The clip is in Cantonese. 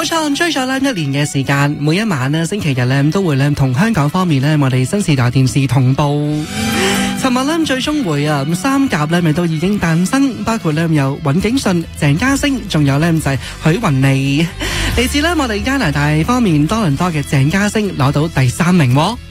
錯，追咗咧一年嘅時間，每一晚咧星期日咧都會咧同香港方面咧我哋新時代電視同步。尋日咧最終回啊，3甲咧咪都已經誕生，包括咧有尹景順、鄭嘉星，仲有咧就係許雲妮。嚟自咧我哋加拿大方面多倫多嘅鄭嘉星攞到第3名喎。